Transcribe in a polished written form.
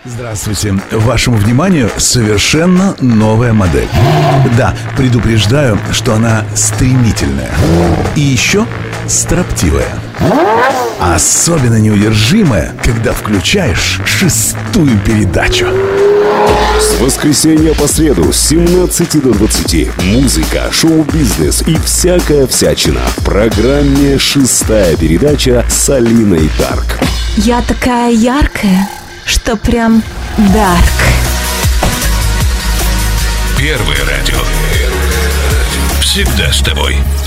Здравствуйте. Вашему вниманию совершенно новая модель. Да, предупреждаю, что она стремительная. И еще строптивая. Особенно неудержимая, когда включаешь 6-ю передачу. С воскресенья по среду с 17 до 20 музыка, шоу-бизнес и всякая всячина в программе «6-я передача» с Алиной Дарк. Я такая яркая, что прям дарк. Первое радио. Всегда с тобой.